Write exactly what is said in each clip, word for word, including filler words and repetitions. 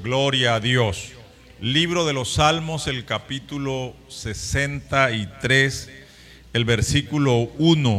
Gloria a Dios. Libro de los Salmos, el capítulo sesenta y tres, el versículo uno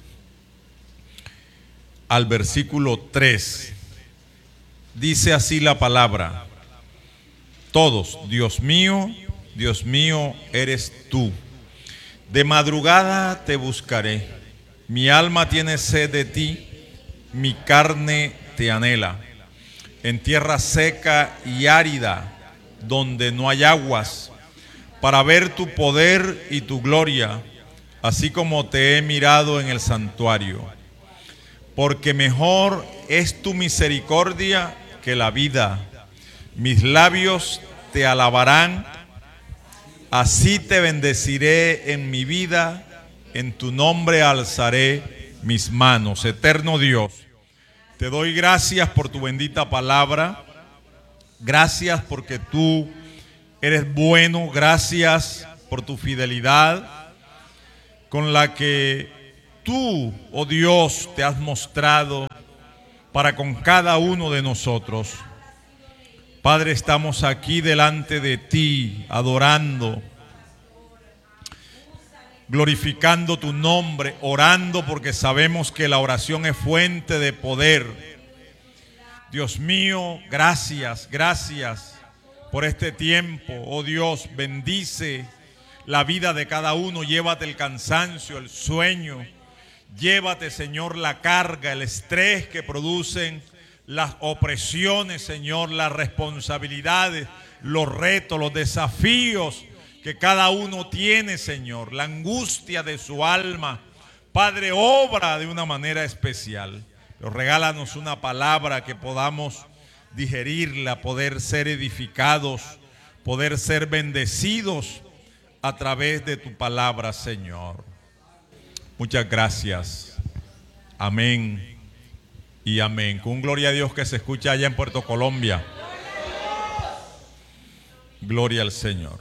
al versículo tres. Dice así la palabra: todos, Dios mío, Dios mío, eres tú. De madrugada te buscaré. Mi alma tiene sed de ti, mi carne te anhela. En tierra seca y árida, donde no hay aguas, para ver tu poder y tu gloria, así como te he mirado en el santuario. Porque mejor es tu misericordia que la vida. Mis labios te alabarán. Así te bendeciré en mi vida, en tu nombre alzaré mis manos. Eterno Dios, te doy gracias por tu bendita palabra. Gracias porque tú eres bueno. Gracias por tu fidelidad con la que tú, oh Dios, te has mostrado para con cada uno de nosotros. Padre, estamos aquí delante de ti, adorando, glorificando tu nombre, orando porque sabemos que la oración es fuente de poder. Dios mío, gracias, gracias por este tiempo. Oh Dios, bendice la vida de cada uno. Llévate el cansancio, el sueño. Llévate, Señor, la carga, el estrés que producen las opresiones, Señor, las responsabilidades, los retos, los desafíos que cada uno tiene, Señor, la angustia de su alma. Padre, obra de una manera especial. Pero regálanos una palabra que podamos digerirla, poder ser edificados, poder ser bendecidos a través de tu palabra, Señor. Muchas gracias. Amén y amén. Con gloria a Dios que se escucha allá en Puerto Colombia. Gloria al Señor.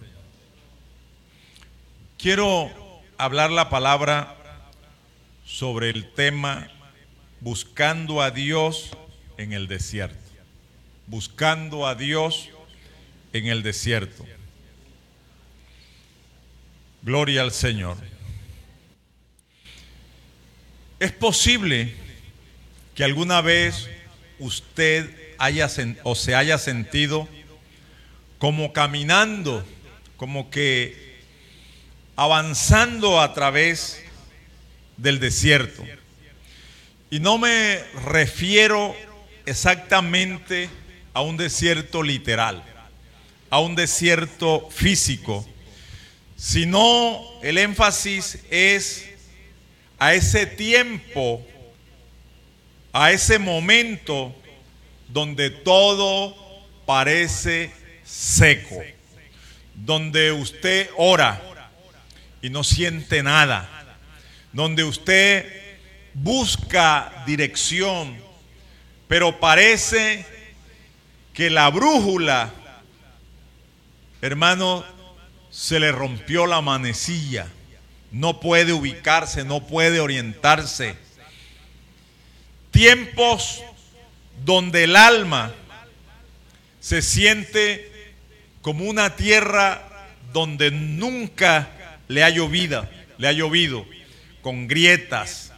Quiero hablar la palabra sobre el tema buscando a Dios en el desierto. Buscando a Dios en el desierto. Gloria al Señor. Es posible que alguna vez usted haya o se haya sentido como caminando, como que avanzando a través del desierto. Y no me refiero exactamente a un desierto literal, a un desierto físico, sino el énfasis es a ese tiempo, a ese momento donde todo parece seco, donde usted ora y no siente nada, donde usted busca dirección, pero parece que la brújula, hermano, se le rompió la manecilla. No puede ubicarse, no puede orientarse. Tiempos donde el alma se siente como una tierra donde nunca le ha llovido, le ha llovido, con grietas,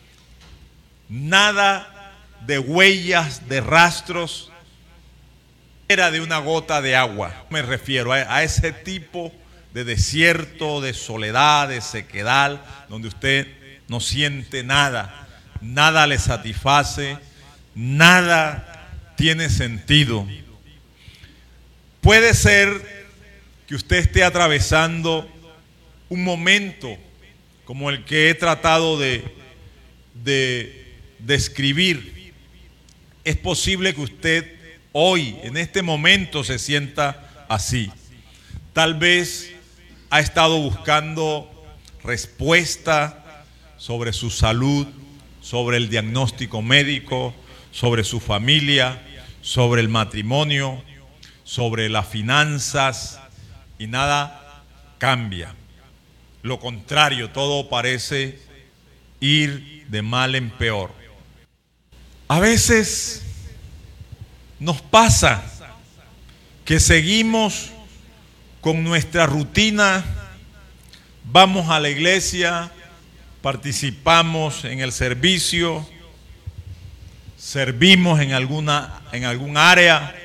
nada de huellas, de rastros, era de una gota de agua. Me refiero a, a ese tipo de desierto, de soledad, de sequedad, donde usted no siente nada, nada le satisface, nada tiene sentido. Puede ser que usted esté atravesando un momento como el que he tratado de, de describir. Es posible que usted hoy, en este momento, se sienta así. Tal vez ha estado buscando respuesta sobre su salud, sobre el diagnóstico médico, sobre su familia, sobre el matrimonio, sobre las finanzas, y nada cambia. Lo contrario, todo parece ir de mal en peor. A veces nos pasa que seguimos con nuestra rutina, vamos a la iglesia, participamos en el servicio, servimos en alguna, en algún área,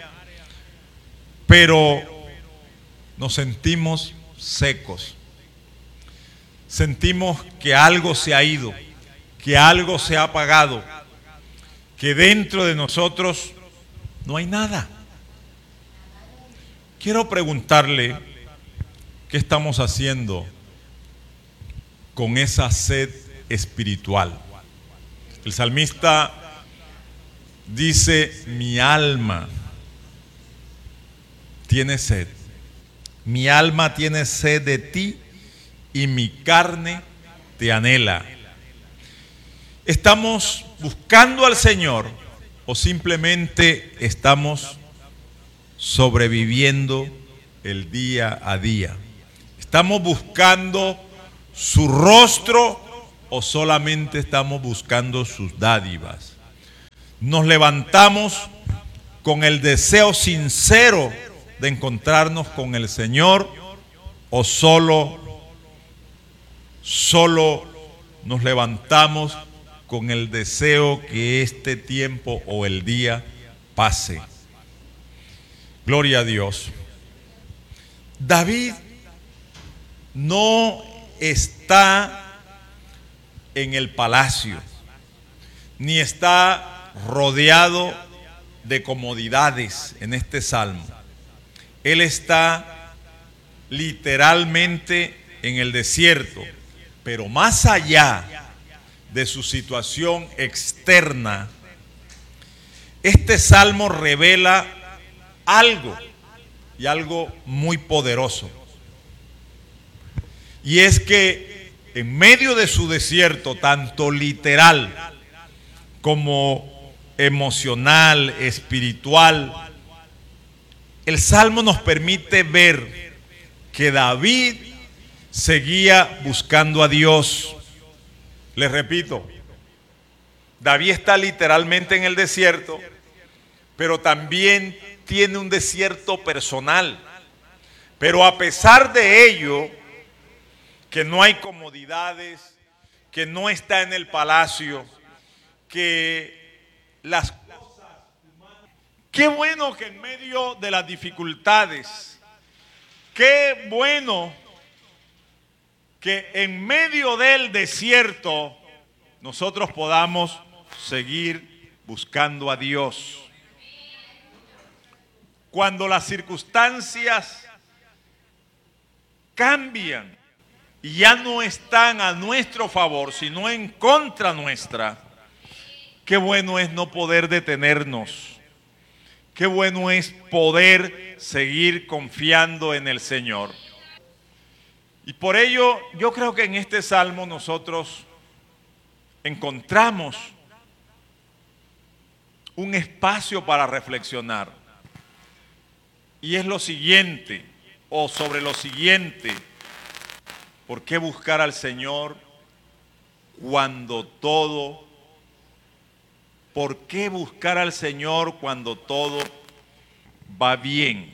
pero nos sentimos secos. Sentimos que algo se ha ido, que algo se ha apagado, que dentro de nosotros no hay nada. Quiero preguntarle, ¿qué estamos haciendo con esa sed espiritual? El salmista dice, mi alma tiene sed, mi alma tiene sed de ti y mi carne te anhela. ¿Estamos buscando al Señor o simplemente estamos sobreviviendo el día a día? ¿Estamos buscando su rostro o solamente estamos buscando sus dádivas? ¿Nos levantamos con el deseo sincero de encontrarnos con el Señor o solo, solo nos levantamos con el deseo que este tiempo o el día pase? Gloria a Dios. David no está en el palacio, ni está rodeado de comodidades en este salmo. Él está literalmente en el desierto, pero más allá de su situación externa, este salmo revela algo, y algo muy poderoso. Y es que en medio de su desierto, tanto literal como emocional, espiritual, el salmo nos permite ver que David seguía buscando a Dios. Les repito, David está literalmente en el desierto, pero también tiene un desierto personal. Pero a pesar de ello, que no hay comodidades, que no está en el palacio, que las cosas humanas. Qué bueno que en medio de las dificultades, qué bueno que en medio del desierto nosotros podamos seguir buscando a Dios. Cuando las circunstancias cambian y ya no están a nuestro favor, sino en contra nuestra, qué bueno es no poder detenernos. Qué bueno es poder seguir confiando en el Señor. Y por ello, yo creo que en este salmo nosotros encontramos un espacio para reflexionar. Y es lo siguiente, o sobre lo siguiente: ¿por qué buscar al Señor cuando todo, por qué buscar al Señor cuando todo va bien?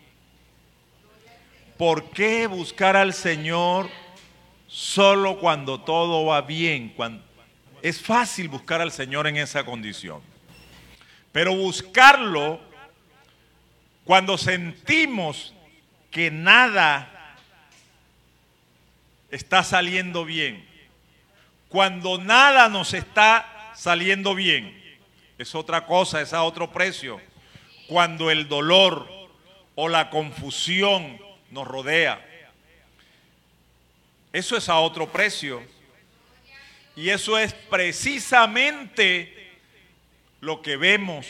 ¿Por qué buscar al Señor solo cuando todo va bien? Cuando, es fácil buscar al Señor en esa condición, pero buscarlo cuando sentimos que nada está saliendo bien, cuando nada nos está saliendo bien, es otra cosa, es a otro precio. Cuando el dolor o la confusión nos rodea, eso es a otro precio. Y eso es precisamente lo que vemos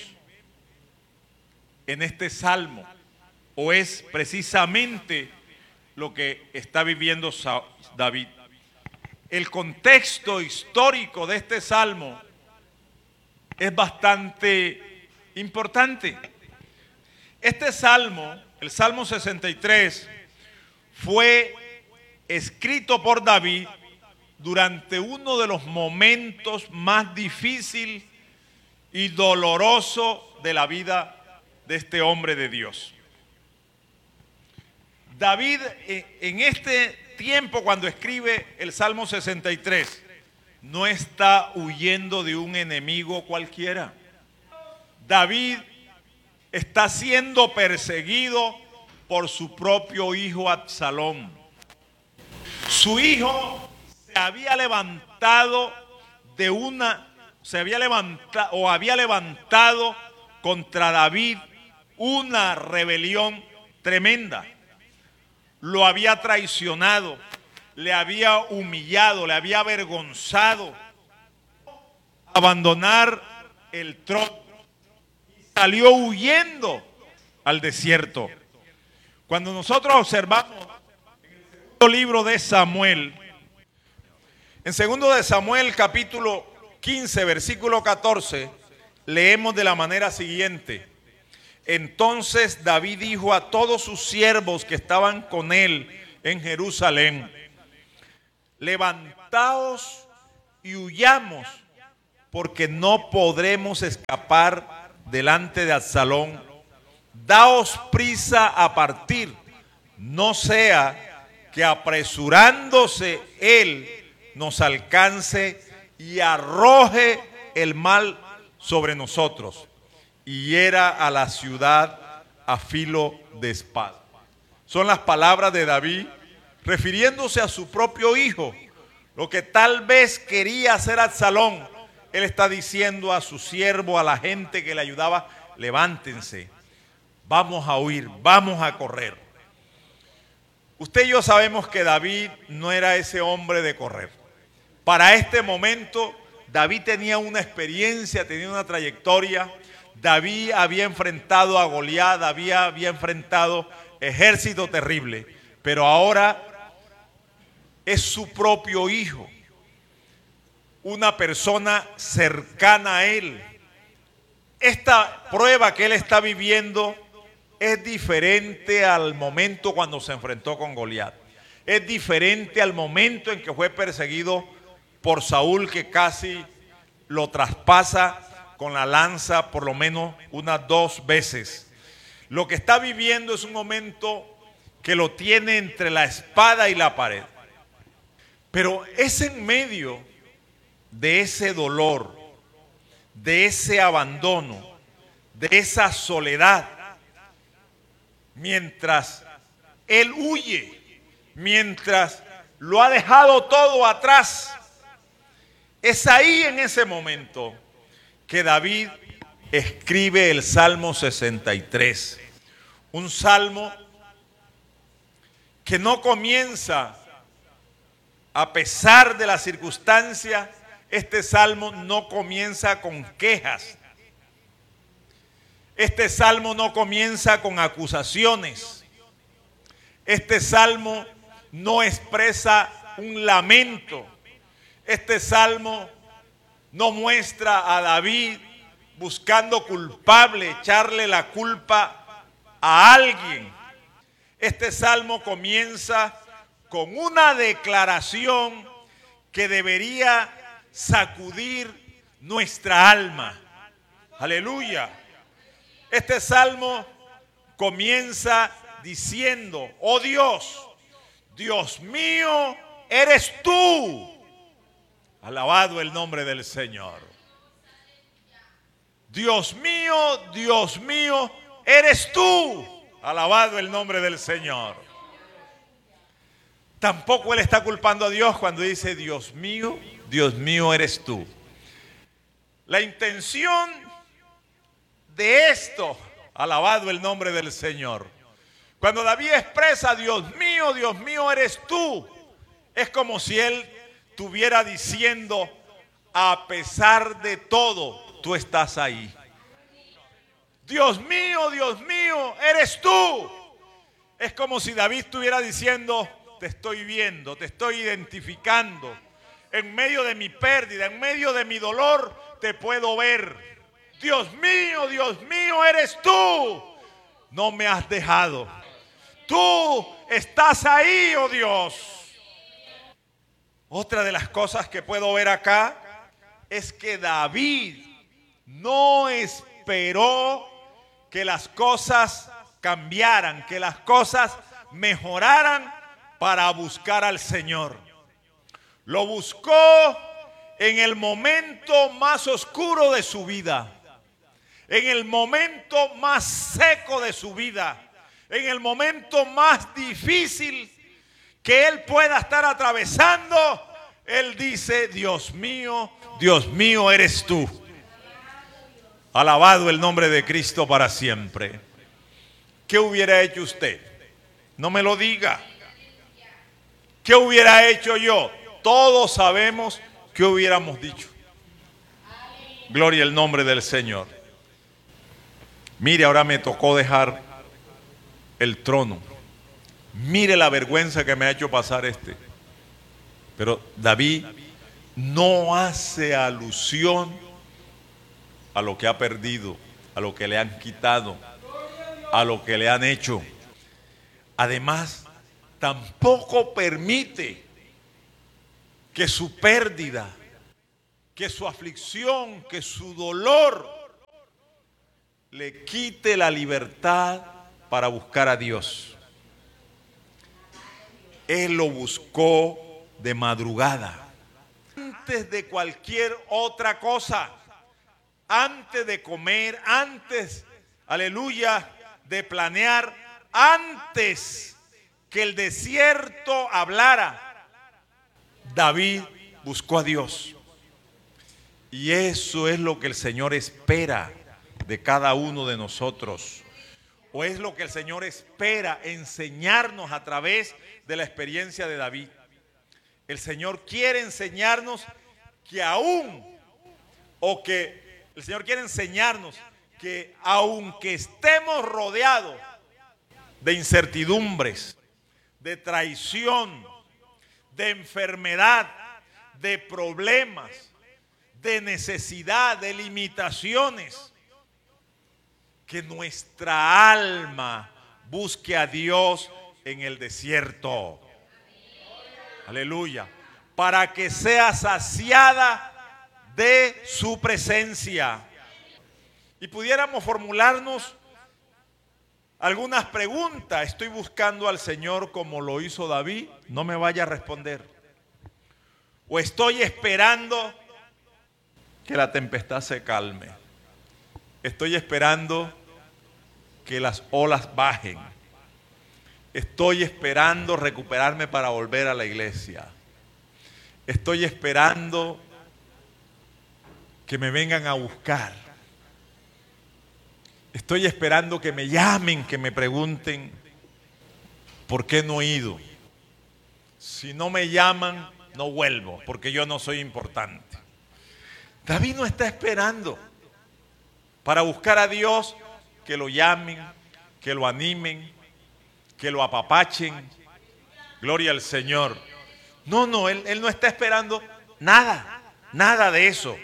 en este salmo, o es precisamente lo que está viviendo David. El contexto histórico de este salmo es bastante importante. Este salmo, el Salmo sesenta y tres, fue escrito por David durante uno de los momentos más difíciles y dolorosos de la vida de este hombre de Dios. David en este tiempo, cuando escribe el Salmo sesenta y tres, no está huyendo de un enemigo cualquiera. David está siendo perseguido por su propio hijo Absalón. Su hijo se había levantado de una, se había levantado o había levantado contra David una rebelión tremenda. Lo había traicionado, le había humillado, le había avergonzado. Abandonar el trono y salió huyendo al desierto. Cuando nosotros observamos en el segundo libro de Samuel, en segundo de Samuel capítulo quince, versículo catorce, leemos de la manera siguiente: entonces David dijo a todos sus siervos que estaban con él en Jerusalén: levantaos y huyamos, porque no podremos escapar delante de Absalón. Daos prisa a partir, no sea que apresurándose él nos alcance y arroje el mal sobre nosotros y hiera a la ciudad a filo de espada. Son las palabras de David refiriéndose a su propio hijo, lo que tal vez quería hacer Absalón. Él está diciendo a su siervo, a la gente que le ayudaba: levántense, vamos a huir, vamos a correr. Usted y yo sabemos que David no era ese hombre de correr. Para este momento, David tenía una experiencia, tenía una trayectoria. David había enfrentado a Goliat, David había enfrentado ejército terrible, pero ahora es su propio hijo, una persona cercana a él. Esta prueba que él está viviendo es diferente al momento cuando se enfrentó con Goliat. Es diferente al momento en que fue perseguido por Saúl, que casi lo traspasa con la lanza por lo menos unas dos veces. Lo que está viviendo es un momento que lo tiene entre la espada y la pared. Pero es en medio de ese dolor, de ese abandono, de esa soledad, mientras él huye, mientras lo ha dejado todo atrás, es ahí en ese momento que David escribe el Salmo sesenta y tres. Un salmo que no comienza, a pesar de las circunstancias, este salmo no comienza con quejas. Este salmo no comienza con acusaciones. Este salmo no expresa un lamento. Este salmo no muestra a David buscando culpable, echarle la culpa a alguien. Este salmo comienza con una declaración que debería sacudir nuestra alma. Aleluya. Este salmo comienza diciendo: oh Dios, Dios mío, eres tú. Alabado el nombre del Señor. Dios mío, Dios mío, eres tú. Alabado el nombre del Señor. Tampoco él está culpando a Dios cuando dice: Dios mío, Dios mío, eres tú. La intención de esto, alabado el nombre del Señor, cuando David expresa: Dios mío, Dios mío, eres tú, es como si él estuviera diciendo: a pesar de todo, tú estás ahí. Dios mío, Dios mío, eres tú. Es como si David estuviera diciendo: te estoy viendo, te estoy identificando. En medio de mi pérdida, en medio de mi dolor, te puedo ver. Dios mío, Dios mío, eres tú. No me has dejado. Tú estás ahí, oh Dios. Otra de las cosas que puedo ver acá es que David no esperó que las cosas cambiaran, que las cosas mejoraran para buscar al Señor. Lo buscó en el momento más oscuro de su vida, en el momento más seco de su vida, en el momento más difícil que él pueda estar atravesando. Él dice: Dios mío, Dios mío eres tú. Alabado el nombre de Cristo para siempre. ¿Qué hubiera hecho usted? No me lo diga. ¿Qué hubiera hecho yo? Todos sabemos qué hubiéramos dicho. Gloria al nombre del Señor. Mire, ahora me tocó dejar el trono. Mire la vergüenza que me ha hecho pasar este. Pero David no hace alusión a lo que ha perdido, a lo que le han quitado, a lo que le han hecho. Además, tampoco permite que su pérdida, que su aflicción, que su dolor le quite la libertad para buscar a Dios. Él lo buscó de madrugada, antes de cualquier otra cosa, antes de comer, antes, aleluya, de planear, antes que el desierto hablara. David buscó a Dios. Y eso es lo que el Señor espera de cada uno de nosotros. O es lo que el Señor espera enseñarnos a través de la experiencia de David. El Señor quiere enseñarnos que aún, o que el Señor quiere enseñarnos que aunque estemos rodeados de incertidumbres, de traición, de enfermedad, de problemas, de necesidad, de limitaciones, que nuestra alma busque a Dios en el desierto. Aleluya. Para que sea saciada de su presencia. Y pudiéramos formularnos algunas preguntas. ¿Estoy buscando al Señor como lo hizo David? No me vaya a responder. ¿O estoy esperando que la tempestad se calme? Estoy esperando que las olas bajen. Estoy esperando recuperarme para volver a la iglesia. Estoy esperando que me vengan a buscar. Estoy esperando que me llamen, que me pregunten por qué no he ido. Si no me llaman, no vuelvo, porque yo no soy importante. David no está esperando para buscar a Dios que lo llamen, que lo animen, que lo apapachen. Gloria al Señor. No, no, él, él no está esperando nada, nada de eso.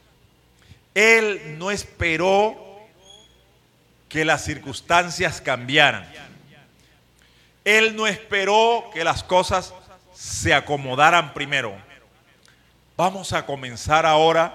Él no esperó que las circunstancias cambiaran. Él no esperó que las cosas se acomodaran primero. Vamos a comenzar ahora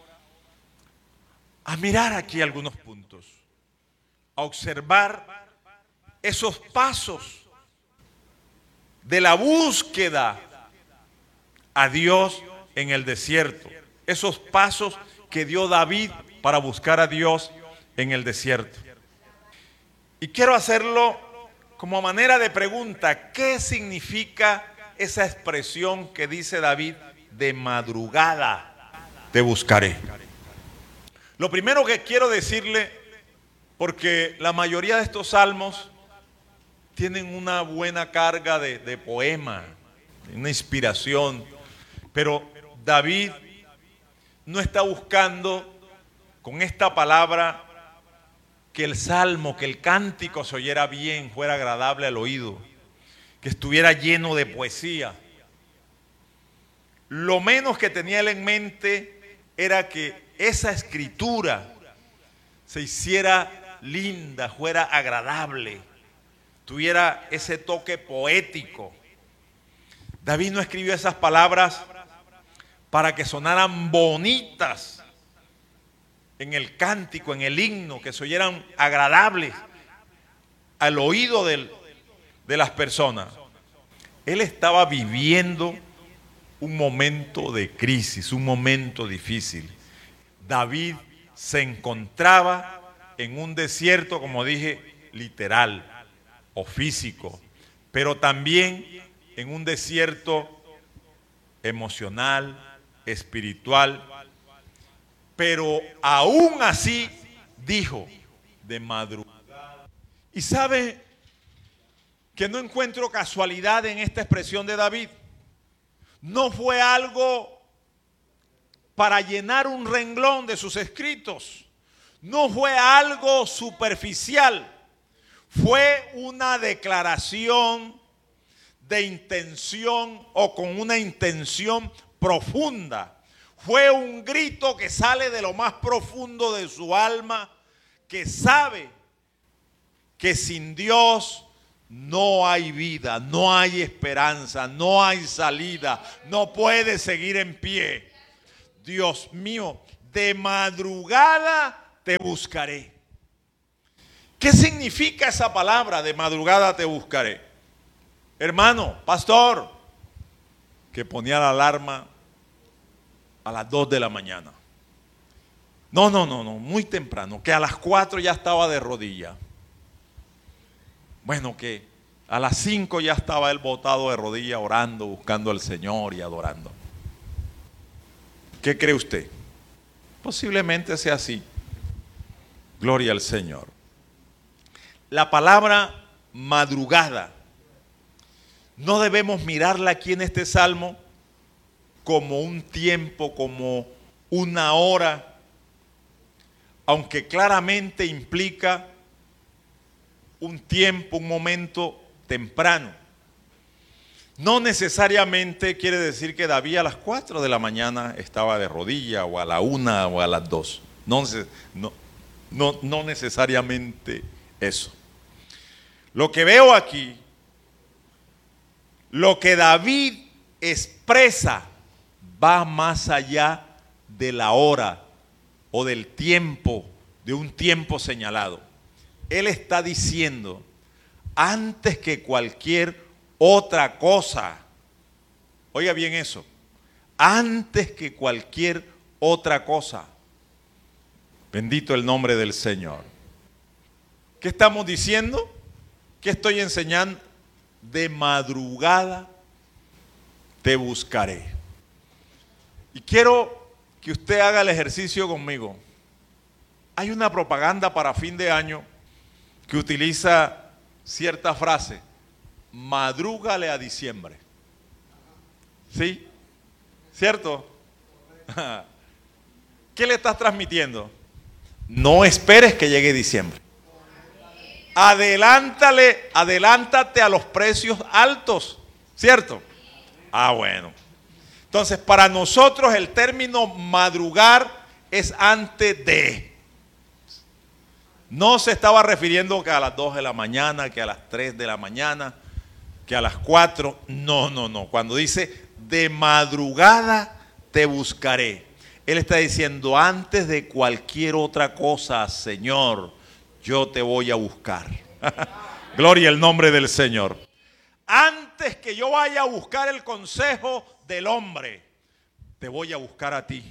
a mirar aquí algunos puntos, a observar esos pasos de la búsqueda a Dios en el desierto, esos pasos que dio David para buscar a Dios en el desierto. Y quiero hacerlo como manera de pregunta: ¿qué significa esa expresión que dice David, de madrugada te buscaré? Lo primero que quiero decirle, porque la mayoría de estos salmos tienen una buena carga de, de poema, una inspiración, pero David no está buscando con esta palabra que el salmo, que el cántico se oyera bien, fuera agradable al oído, que estuviera lleno de poesía. Lo menos que tenía él en mente era que esa escritura se hiciera linda, fuera agradable, tuviera ese toque poético. David no escribió esas palabras para que sonaran bonitas en el cántico, en el himno, que se oyeran agradables al oído del, de las personas. Él estaba viviendo un momento de crisis, un momento difícil. David se encontraba en un desierto, como dije, literal o físico, pero también en un desierto emocional, espiritual. Pero aún así dijo, de madrugada. Y sabe que no encuentro casualidad en esta expresión de David. No fue algo para llenar un renglón de sus escritos. No fue algo superficial. Fue una declaración de intención o con una intención profunda. Fue un grito que sale de lo más profundo de su alma, que sabe que sin Dios no hay vida, no hay esperanza, no hay salida, no puede seguir en pie. Dios mío, de madrugada te buscaré. ¿Qué significa esa palabra, de madrugada te buscaré? Hermano, pastor, que ponía la alarma a las dos de la mañana. No, no, no, no, muy temprano, que a las cuatro ya estaba de rodillas. Bueno, que a las cinco ya estaba él botado de rodillas orando, buscando al Señor y adorando. ¿Qué cree usted? Posiblemente sea así. Gloria al Señor. La palabra madrugada, no debemos mirarla aquí en este salmo como un tiempo, como una hora, aunque claramente implica un tiempo, un momento temprano. No necesariamente quiere decir que David a las cuatro de la mañana estaba de rodillas, o a la una o a las dos. No, no, no, no necesariamente eso. Lo que veo aquí, lo que David expresa, va más allá de la hora o del tiempo, de un tiempo señalado. Él está diciendo, antes que cualquier otra cosa, oiga bien eso, antes que cualquier otra cosa, bendito el nombre del Señor. ¿Qué estamos diciendo? ¿Qué estoy enseñando? De madrugada te buscaré. Y quiero que usted haga el ejercicio conmigo. Hay una propaganda para fin de año que utiliza cierta frase: madrúgale a diciembre. ¿Sí? ¿Cierto? ¿Qué le estás transmitiendo? No esperes que llegue diciembre. Adelántale, adelántate a los precios altos, ¿cierto? Ah, bueno. Entonces, para nosotros el término madrugar es antes de. No se estaba refiriendo que a las dos de la mañana, que a las tres de la mañana, que a las cuatro. No, no, no. Cuando dice de madrugada te buscaré, Él está diciendo antes de cualquier otra cosa, Señor, yo te voy a buscar. Gloria al nombre del Señor. Antes que yo vaya a buscar el consejo del hombre, te voy a buscar a ti.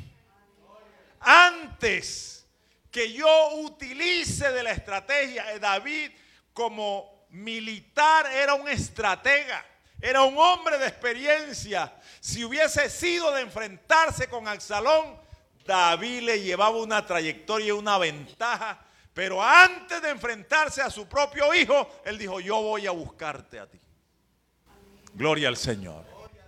Antes que yo utilice de la estrategia, de David como militar era un estratega, era un hombre de experiencia. Si hubiese sido de enfrentarse con Absalón, David le llevaba una trayectoria y una ventaja. Pero antes de enfrentarse a su propio hijo, él dijo, yo voy a buscarte a ti. Gloria al Señor.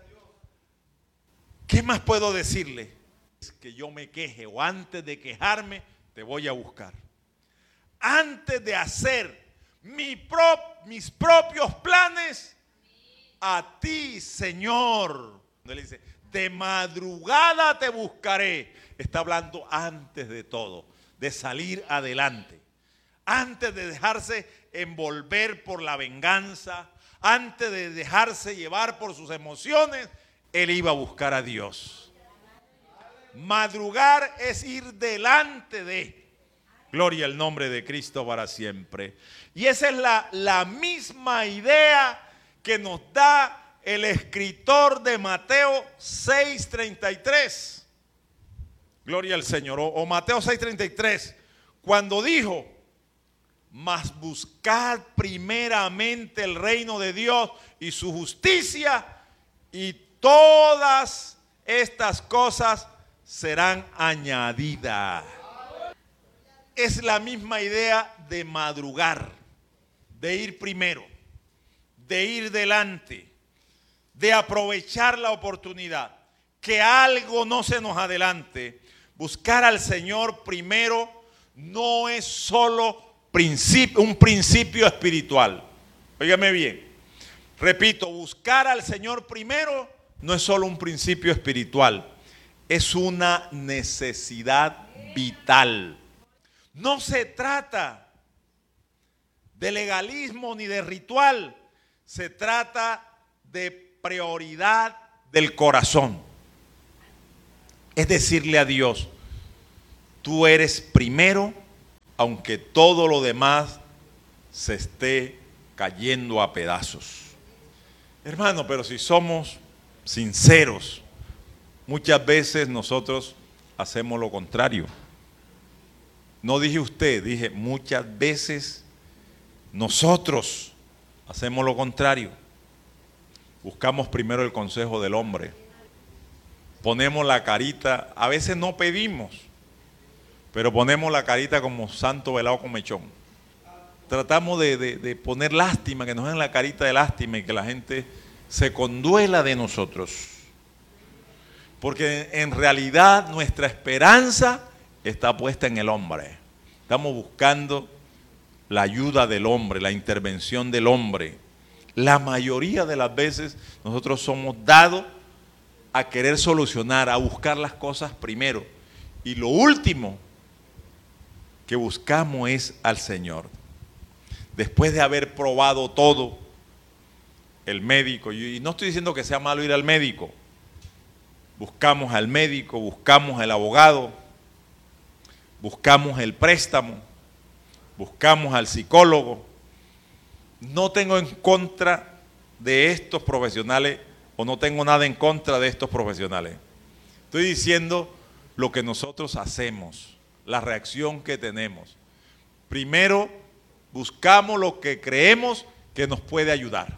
¿Qué más puedo decirle? Es que yo me queje, o antes de quejarme, te voy a buscar. Antes de hacer mi pro, mis propios planes, a ti, Señor. Él dice, de madrugada te buscaré. Está hablando antes de todo, de salir adelante. Antes de dejarse envolver por la venganza, antes de dejarse llevar por sus emociones, él iba a buscar a Dios. Madrugar es ir delante de. Gloria al nombre de Cristo para siempre. Y esa es la, la misma idea que nos da el escritor de Mateo seis treinta y tres. Gloria al Señor. O, o Mateo seis treinta y tres, cuando dijo: mas buscad primeramente el reino de Dios y su justicia, y todas estas cosas serán añadidas. Es la misma idea de madrugar, de ir primero, de ir delante, de aprovechar la oportunidad, que algo no se nos adelante. Buscar al Señor primero no es solo principio, un principio espiritual. Óigame bien, repito, buscar al Señor primero no es solo un principio espiritual, es una necesidad vital. No se trata de legalismo ni de ritual, se trata de prioridad del corazón. Es decirle a Dios: tú eres primero, aunque todo lo demás se esté cayendo a pedazos. Hermano, pero si somos sinceros, muchas veces nosotros hacemos lo contrario. No dije usted, dije muchas veces nosotros hacemos lo contrario. Buscamos primero el consejo del hombre. Ponemos la carita, a veces no pedimos, pero ponemos la carita como santo velado con mechón. Tratamos de, de, de poner lástima, que nos den la carita de lástima y que la gente se conduela de nosotros. Porque en realidad nuestra esperanza está puesta en el hombre. Estamos buscando la ayuda del hombre, la intervención del hombre. La mayoría de las veces nosotros somos dados a querer solucionar, a buscar las cosas primero. Y lo último que buscamos es al Señor. Después de haber probado todo, el médico, y no estoy diciendo que sea malo ir al médico, buscamos al médico, buscamos al abogado, buscamos el préstamo, buscamos al psicólogo. No tengo en contra de estos profesionales, o no tengo nada en contra de estos profesionales. Estoy diciendo lo que nosotros hacemos, la reacción que tenemos. Primero, buscamos lo que creemos que nos puede ayudar.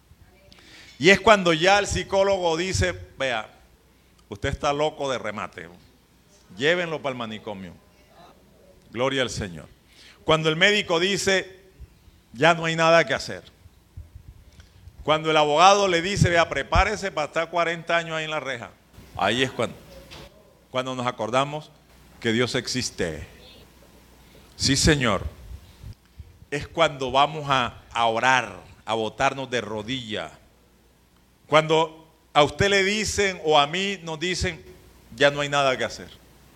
Y es cuando ya el psicólogo dice: vea, usted está loco de remate, llévenlo para el manicomio. Gloria al Señor. Cuando el médico dice: ya no hay nada que hacer. Cuando el abogado le dice: vea, prepárese para estar cuarenta años ahí en la reja. Ahí es cuando, cuando nos acordamos que Dios existe. Sí, Señor. Es cuando vamos a, a orar, a botarnos de rodillas. Cuando a usted le dicen o a mí nos dicen: ya no hay nada que hacer.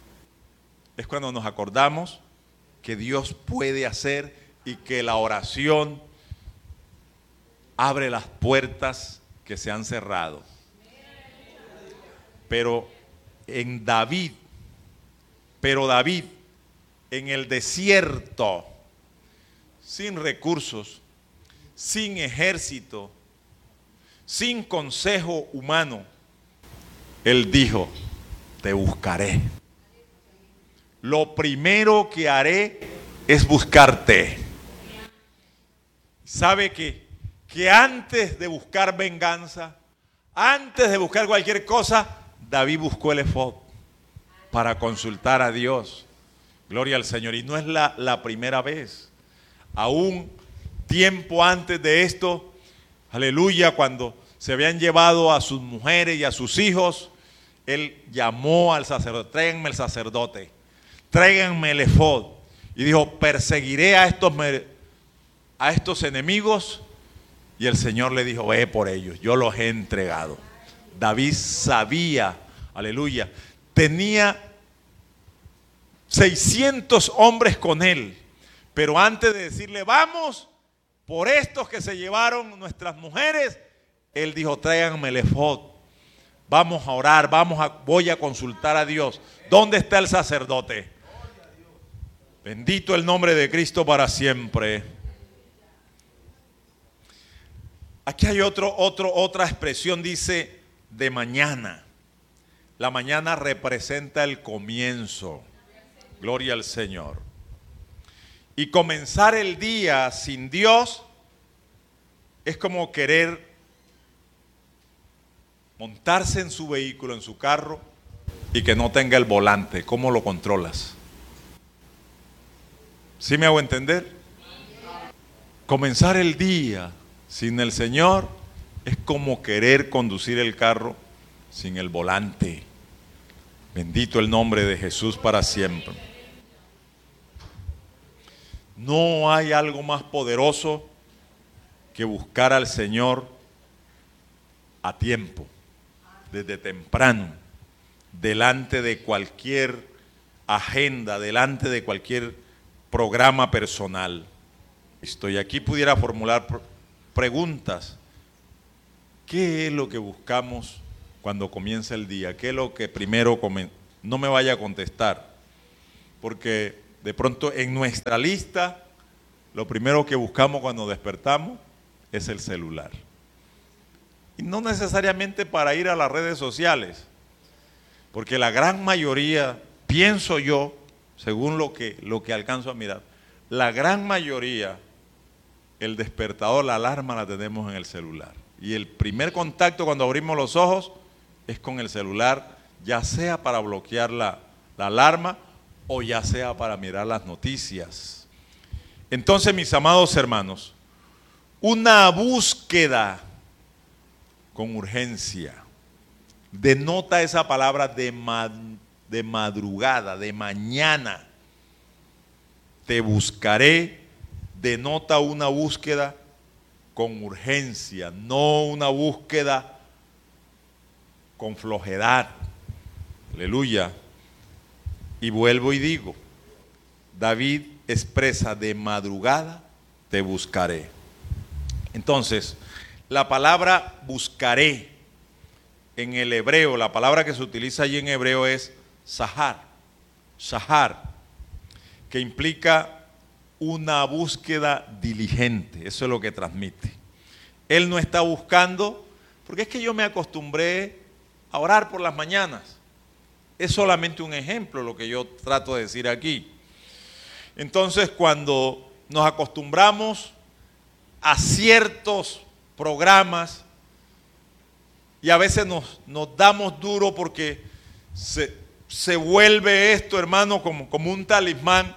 Es cuando nos acordamos que Dios puede hacer y que la oración abre las puertas que se han cerrado. Pero en David, pero David en el desierto, sin recursos, sin ejército, sin consejo humano, él dijo: te buscaré. Lo primero que haré es buscarte. ¿Sabe qué? Que antes de buscar venganza, antes de buscar cualquier cosa, David buscó el efod para consultar a Dios. Gloria al Señor. Y no es la, la primera vez. Aún tiempo antes de esto, aleluya, cuando se habían llevado a sus mujeres y a sus hijos, él llamó al sacerdote: tráiganme el sacerdote, tráiganme el efod. Y dijo: perseguiré a estos, a estos enemigos. Y el Señor le dijo: ve por ellos, yo los he entregado. David sabía, aleluya, tenía seiscientos hombres con él, pero antes de decirle: vamos por estos que se llevaron nuestras mujeres, él dijo: tráiganme el efod, vamos a orar, vamos a, voy a consultar a Dios. ¿Dónde está el sacerdote? Bendito el nombre de Cristo para siempre. Aquí hay otro, otro, otra expresión, dice de mañana. La mañana representa el comienzo. Gloria al Señor. Y comenzar el día sin Dios es como querer montarse en su vehículo, en su carro, y que no tenga el volante. ¿Cómo lo controlas? ¿Sí me hago entender? Comenzar el día sin el Señor es como querer conducir el carro sin el volante. Bendito el nombre de Jesús para siempre. No hay algo más poderoso que buscar al Señor a tiempo, desde temprano, delante de cualquier agenda, delante de cualquier programa personal. Estoy aquí, pudiera formular preguntas. ¿Qué es lo que buscamos cuando comienza el día? ¿Qué es lo que primero comen? No me vaya a contestar, porque de pronto en nuestra lista lo primero que buscamos cuando despertamos es el celular. Y no necesariamente para ir a las redes sociales, porque la gran mayoría, pienso yo, según lo que, lo que alcanzo a mirar, la gran mayoría, el despertador, la alarma la tenemos en el celular. Y el primer contacto cuando abrimos los ojos es con el celular, ya sea para bloquear la, la alarma o ya sea para mirar las noticias. Entonces, mis amados hermanos, una búsqueda con urgencia denota esa palabra de madrugada. de madrugada, de mañana. Te buscaré, denota una búsqueda con urgencia, no una búsqueda con flojedad. Aleluya. Y vuelvo y digo, David expresa de madrugada, te buscaré. Entonces, la palabra buscaré en el hebreo, la palabra que se utiliza allí en hebreo es Sahar, Sahar, que implica una búsqueda diligente. Eso es lo que transmite. Él no está buscando, porque es que yo me acostumbré a orar por las mañanas. Es solamente un ejemplo lo que yo trato de decir aquí. Entonces, cuando nos acostumbramos a ciertos programas y a veces nos, nos damos duro porque se Se vuelve esto, hermano, como, como un talismán.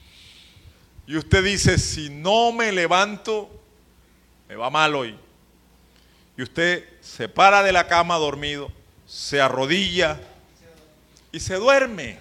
Y usted dice, si no me levanto, me va mal hoy. Y usted se para de la cama dormido, se arrodilla y se duerme.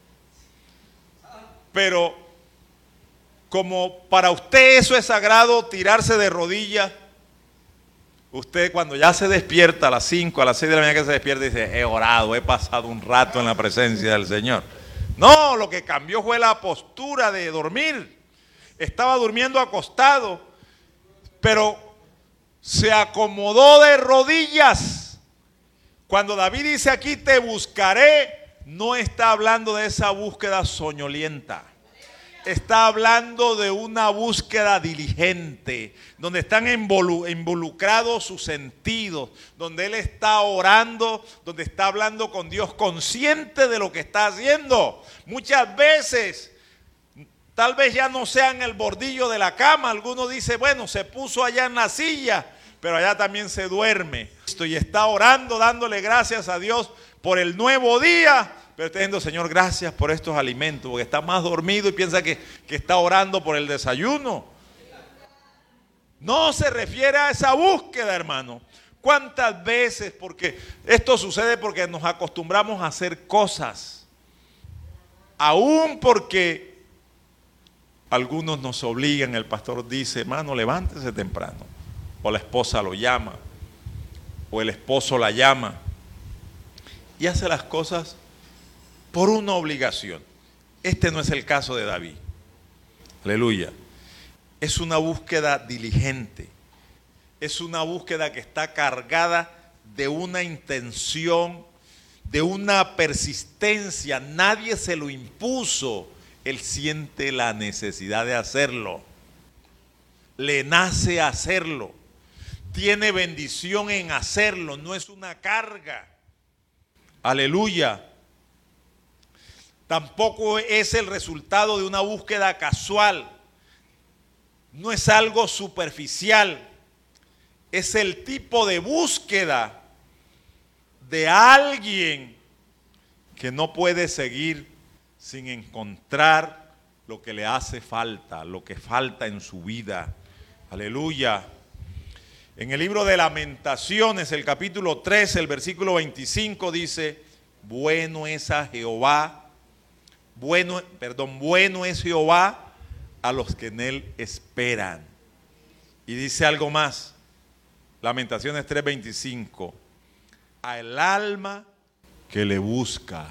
Pero como para usted eso es sagrado, tirarse de rodillas, usted cuando ya se despierta a las cinco, a las seis de la mañana que se despierta, dice, he orado, he pasado un rato en la presencia del Señor. No, lo que cambió fue la postura de dormir. Estaba durmiendo acostado, pero se acomodó de rodillas. Cuando David dice aquí, te buscaré, no está hablando de esa búsqueda soñolienta. Está hablando de una búsqueda diligente, donde están involucrados sus sentidos, donde él está orando, donde está hablando con Dios, consciente de lo que está haciendo. Muchas veces, tal vez ya no sea en el bordillo de la cama, alguno dice, bueno, se puso allá en la silla, pero allá también se duerme. Y está orando, dándole gracias a Dios por el nuevo día, pero está diciendo, Señor, gracias por estos alimentos, porque está más dormido y piensa que, que está orando por el desayuno. No se refiere a esa búsqueda, hermano. ¿Cuántas veces? Porque esto sucede porque nos acostumbramos a hacer cosas, aún porque algunos nos obligan. El pastor dice, hermano, levántese temprano, o la esposa lo llama, o el esposo la llama, y hace las cosas por una obligación. Este no es el caso de David. Aleluya. Es una búsqueda diligente. Es una búsqueda que está cargada de una intención, de una persistencia. Nadie se lo impuso. él siente la necesidad de hacerlo. Le nace hacerlo. Tiene bendición en hacerlo, no es una carga. Aleluya. Tampoco es el resultado de una búsqueda casual. No es algo superficial. Es el tipo de búsqueda de alguien que no puede seguir sin encontrar lo que le hace falta, lo que falta en su vida. Aleluya. En el libro de Lamentaciones, el capítulo trece, el versículo veinticinco dice: bueno es a Jehová, bueno, perdón, bueno es Jehová a los que en él esperan. Y dice algo más, Lamentaciones tres veinticinco: al alma que le busca,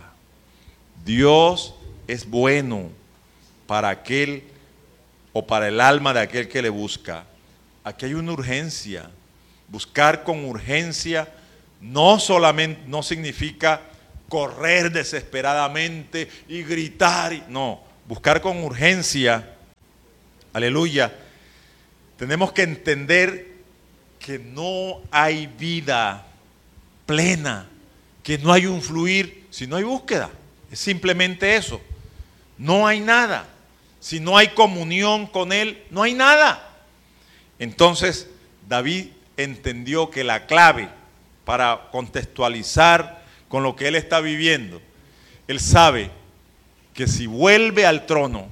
Dios es bueno para aquel o para el alma de aquel que le busca. Aquí hay una urgencia. Buscar con urgencia no solamente no significa correr desesperadamente y gritar. Y, no, buscar con urgencia. Aleluya. Tenemos que entender que no hay vida plena, que no hay un fluir si no hay búsqueda. Es simplemente eso. No hay nada. Si no hay comunión con Él, no hay nada. Entonces, David entendió que la clave para contextualizar con lo que él está viviendo, él sabe que si vuelve al trono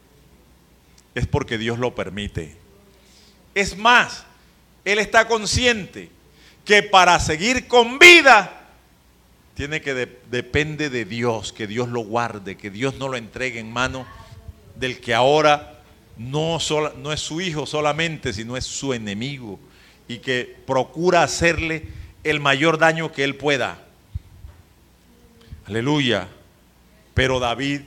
es porque Dios lo permite. Es más, él está consciente que para seguir con vida tiene que de, depende de Dios, que Dios lo guarde, que Dios no lo entregue en manos del que ahora no, sola, no es su hijo solamente, sino es su enemigo, y que procura hacerle el mayor daño que él pueda. Aleluya. Pero David,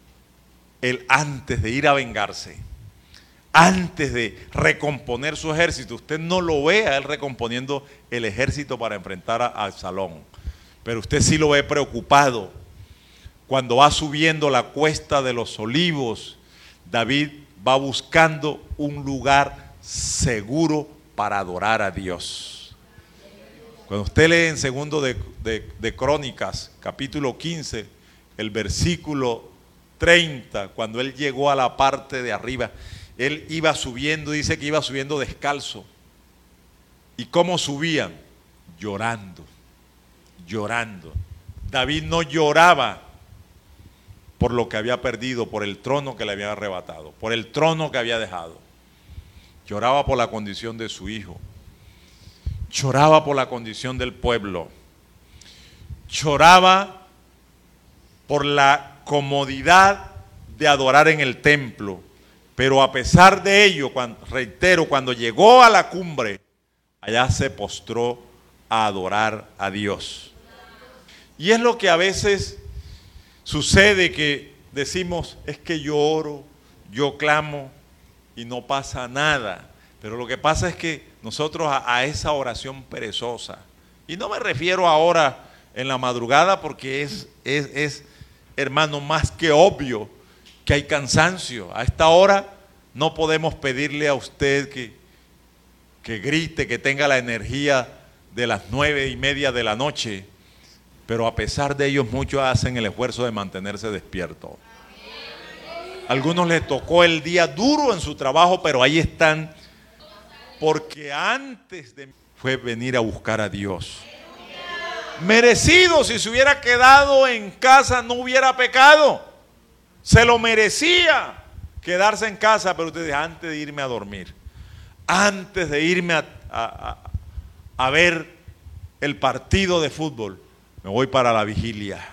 él antes de ir a vengarse, antes de recomponer su ejército, usted no lo ve a él recomponiendo el ejército para enfrentar a Absalón, pero usted sí lo ve preocupado. Cuando va subiendo la cuesta de los olivos, David va buscando un lugar seguro para adorar a Dios. Cuando usted lee en segundo de, de, de Crónicas, capítulo quince, el versículo treinta, cuando él llegó a la parte de arriba, él iba subiendo, dice que iba subiendo descalzo. ¿Y cómo subían? Llorando, llorando. David no lloraba por lo que había perdido, por el trono que le habían arrebatado, por el trono que había dejado. Lloraba por la condición de su hijo. Lloraba por la condición del pueblo. Lloraba por la comodidad de adorar en el templo. Pero a pesar de ello, cuando, reitero, cuando llegó a la cumbre, allá se postró a adorar a Dios. Y es lo que a veces sucede, que decimos, es que yo oro, yo clamo y no pasa nada. Pero lo que pasa es que nosotros a, a esa oración perezosa, y no me refiero ahora en la madrugada, porque es, es, es, hermano, más que obvio que hay cansancio. A esta hora no podemos pedirle a usted que, que grite, que tenga la energía de las nueve y media de la noche. Pero a pesar de ellos, muchos hacen el esfuerzo de mantenerse despiertos. A algunos les tocó el día duro en su trabajo, pero ahí están, porque antes de fue venir a buscar a Dios. Merecido, si se hubiera quedado en casa no hubiera pecado. Se lo merecía quedarse en casa, pero usted dice, antes de irme a dormir, antes de irme a, a, a ver el partido de fútbol, me voy para la vigilia.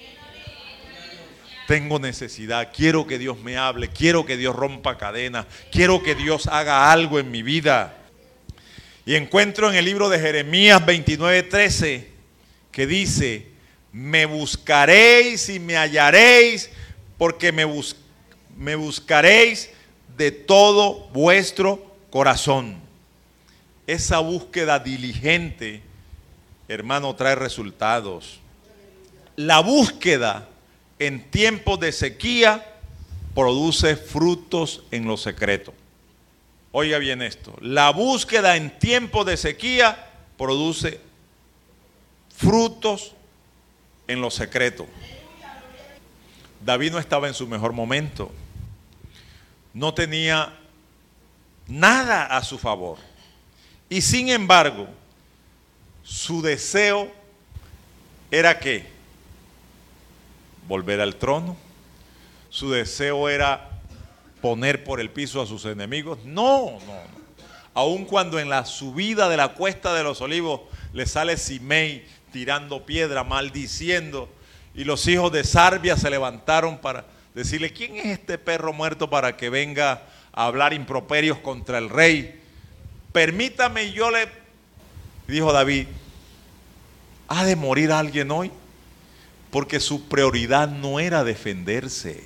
Tengo necesidad, quiero que Dios me hable, quiero que Dios rompa cadenas, quiero que Dios haga algo en mi vida. Y encuentro en el libro de Jeremías veintinueve trece que dice: me buscaréis y me hallaréis, porque me, bus me buscaréis de todo vuestro corazón. Esa búsqueda diligente, hermano, trae resultados. La búsqueda en tiempos de sequía produce frutos en lo secreto. Oiga bien esto, la búsqueda en tiempos de sequía produce frutos en lo secreto. David no estaba en su mejor momento, no tenía nada a su favor, y sin embargo, su deseo era ¿qué? Volver al trono. Su deseo era poner por el piso a sus enemigos. No, no, no. Aun cuando en la subida de la cuesta de los olivos le sale Simei tirando piedra, maldiciendo, y los hijos de Sarbia se levantaron para decirle: ¿quién es este perro muerto para que venga a hablar improperios contra el rey? Permítame, yo le... Dijo David: ¿ha de morir alguien hoy? Porque su prioridad no era defenderse.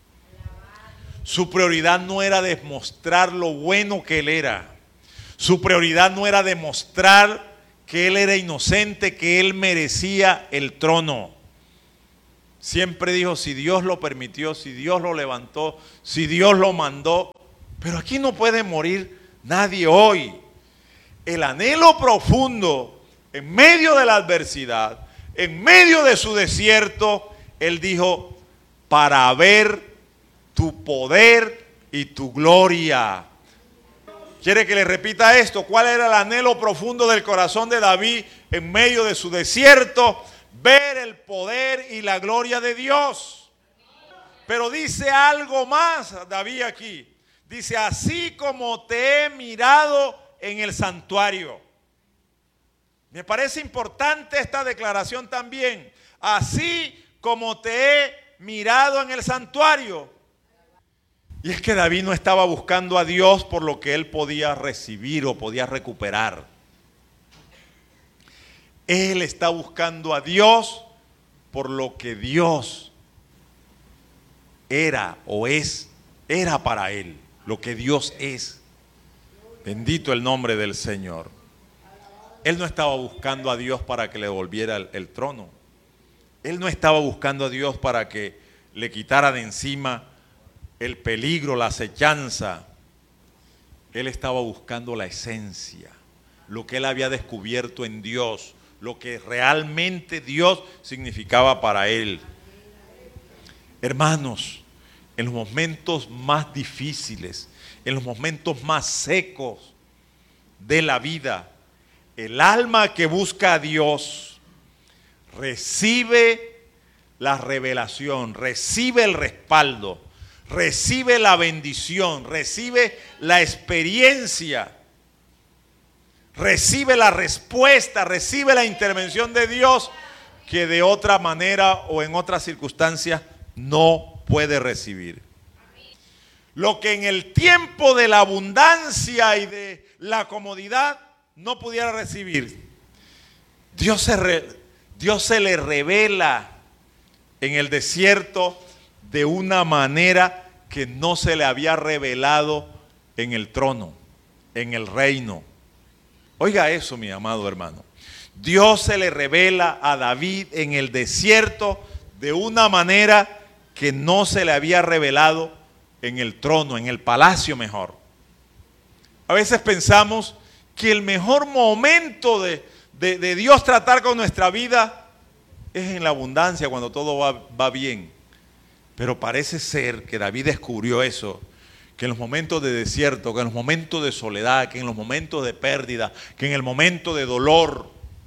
Su prioridad no era demostrar lo bueno que él era. Su prioridad no era demostrar que él era inocente, que él merecía el trono. Siempre dijo: si Dios lo permitió, si Dios lo levantó, si Dios lo mandó. Pero aquí no puede morir nadie hoy. El anhelo profundo, en medio de la adversidad, en medio de su desierto, él dijo: para ver tu poder y tu gloria. ¿Quiere que le repita esto? ¿Cuál era el anhelo profundo del corazón de David en medio de su desierto? Ver el poder y la gloria de Dios. Pero dice algo más David aquí. Dice: así como te he mirado en el santuario. Me parece importante esta declaración también. Así como te he mirado en el santuario. Y es que David no estaba buscando a Dios por lo que él podía recibir o podía recuperar. Él está buscando a Dios por lo que Dios era o es, era para él, lo que Dios es. Bendito el nombre del Señor. Él no estaba buscando a Dios para que le devolviera el, el trono. Él no estaba buscando a Dios para que le quitara de encima el peligro, la acechanza. Él estaba buscando la esencia, lo que él había descubierto en Dios, lo que realmente Dios significaba para él. Hermanos, en los momentos más difíciles, en los momentos más secos de la vida, el alma que busca a Dios recibe la revelación, recibe el respaldo, recibe la bendición, recibe la experiencia, recibe la respuesta, recibe la intervención de Dios que de otra manera o en otras circunstancias no puede recibir. Lo que en el tiempo de la abundancia y de la comodidad no pudiera recibir, Dios se, re, Dios se le revela en el desierto de una manera que no se le había revelado en el trono, en el reino. Oiga eso, mi amado hermano. Dios se le revela a David en el desierto de una manera que no se le había revelado en el trono, en el palacio mejor. A veces pensamos que el mejor momento de, de, de Dios tratar con nuestra vida es en la abundancia, cuando todo va, va bien. Pero parece ser que David descubrió eso, que en los momentos de desierto, que en los momentos de soledad, que en los momentos de pérdida, que en el momento de dolor,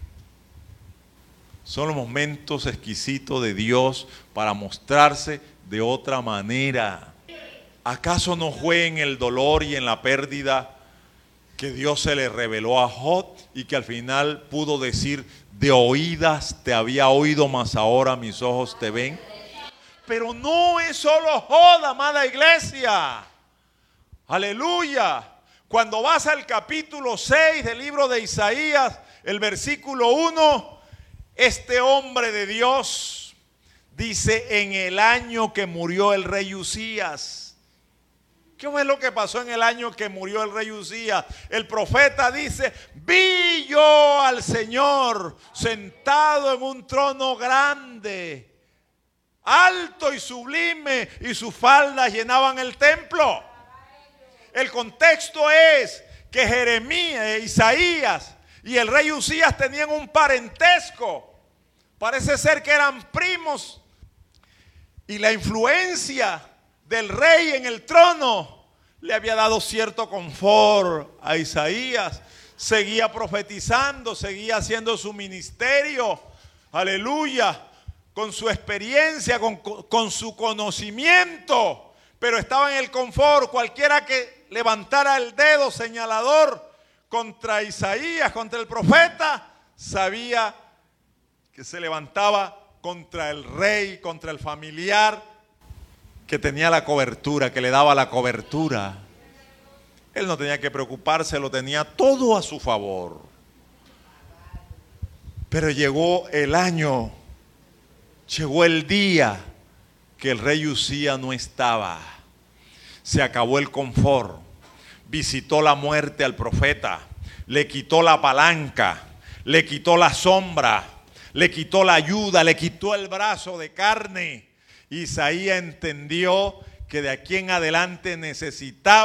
son los momentos exquisitos de Dios para mostrarse de otra manera. ¿Acaso no fue en el dolor y en la pérdida que Dios se le reveló a Job y que al final pudo decir: de oídas te había oído, mas ahora mis ojos te ven? Pero no es solo Job, amada iglesia. Aleluya. Cuando vas al capítulo seis del libro de Isaías, el versículo uno, este hombre de Dios dice: en el año que murió el rey Uzías. ¿Qué fue lo que pasó en el año que murió el rey Uzías? El profeta dice: vi yo al Señor sentado en un trono grande, alto y sublime, y sus faldas llenaban el templo. El contexto es que Jeremías, Isaías y el rey Usías tenían un parentesco. Parece ser que eran primos. Y la influencia del rey en el trono le había dado cierto confort a Isaías. Seguía profetizando, seguía haciendo su ministerio. Aleluya. Con su experiencia, con, con su conocimiento. Pero estaba en el confort. Cualquiera que levantara el dedo señalador contra Isaías, contra el profeta, sabía que se levantaba contra el rey, contra el familiar que tenía la cobertura, que le daba la cobertura. Él no tenía que preocuparse, lo tenía todo a su favor. Pero llegó el año, llegó el día que el rey Usías no estaba. Se acabó el confort. Visitó la muerte al profeta, le quitó la palanca, le quitó la sombra, le quitó la ayuda, le quitó el brazo de carne. Isaías entendió que de aquí en adelante necesitaba